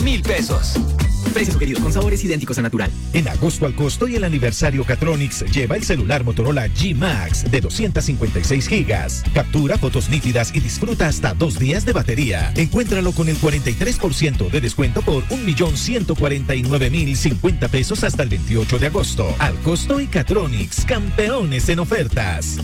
1,000 pesos. Precio sugerido con sabores idénticos a natural. En agosto al costo y el aniversario Catronics lleva el celular Motorola G Max de 256 gigas. Captura fotos nítidas y disfruta hasta 2 días de batería. Encuéntralo con el 43% de descuento por 1,149,050 pesos hasta el 28 de agosto. Al costo y Catronics, campeones en ofertas.